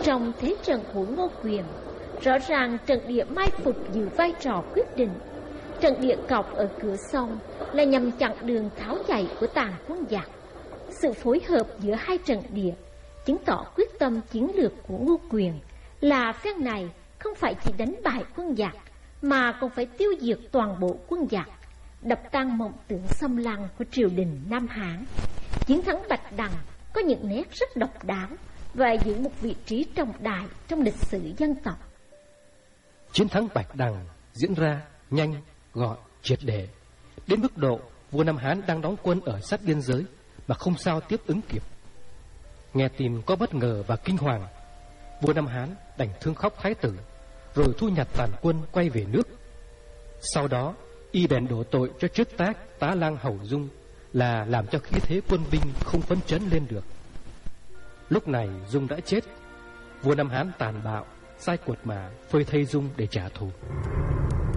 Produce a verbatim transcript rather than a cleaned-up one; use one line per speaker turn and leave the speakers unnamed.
Trong thế trận của Ngô Quyền, rõ ràng trận địa mai phục giữ vai trò quyết định. Trận địa cọc ở cửa sông là nhằm chặn đường tháo chạy của tàn quân giặc. Sự phối hợp giữa hai trận địa chứng tỏ quyết tâm chiến lược của Ngô Quyền là phen này không phải chỉ đánh bại quân giặc mà còn phải tiêu diệt toàn bộ quân giặc, đập tan mộng tưởng xâm lăng của triều đình Nam Hán. Chiến thắng Bạch Đằng có những nét rất độc đáo và giữ một vị trí trọng đại trong lịch sử dân tộc.
Chiến thắng Bạch Đằng diễn ra nhanh, gọn, triệt để, đến mức độ vua Nam Hán đang đóng quân ở sát biên giới mà không sao tiếp ứng kịp. Nghe tin có bất ngờ và kinh hoàng, vua Nam Hán đành thương khóc thái tử, rồi thu nhặt tàn quân quay về nước. Sau đó y bèn đổ tội cho trước tác tá lang Hầu Dung là làm cho khí thế quân binh không phấn chấn lên được. Lúc này Dung đã chết, vua Nam Hán tàn bạo sai Cuột Mã phơi thây Dung để trả thù.